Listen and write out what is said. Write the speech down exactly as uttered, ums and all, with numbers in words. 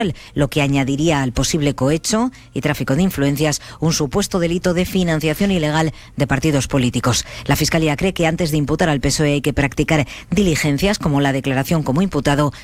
lo que añadiría al posible cohecho y tráfico de influencias un supuesto delito de financiación ilegal de partidos políticos. La Fiscalía cree que antes de imputar al P S O E hay que practicar diligencias como la declaración como imputado